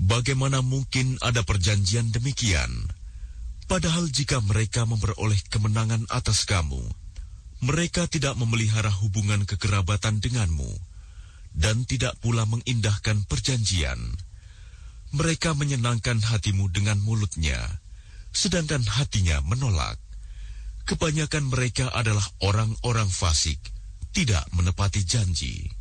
Bagaimana mungkin ada perjanjian demikian? Padahal jika mereka memperoleh kemenangan atas kamu, mereka tidak memelihara hubungan kekerabatan denganmu, dan tidak pula mengindahkan perjanjian. Mereka menyenangkan hatimu dengan mulutnya, sedangkan hatinya menolak. Kebanyakan mereka adalah orang-orang fasik, tidak menepati janji.